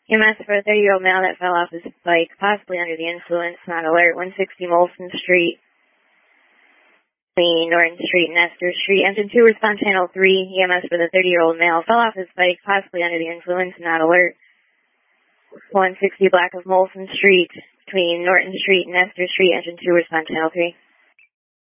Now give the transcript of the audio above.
EMS for a 30-year-old male that fell off his bike, possibly under the influence, not alert, 160 Molson Street, between Norton Street and Esther Street. Engine 2, respond channel 3, EMS for the 30-year-old male, fell off his bike, possibly under the influence, not alert, 160 block of Molson Street, between Norton Street and Esther Street. Engine 2, respond channel 3.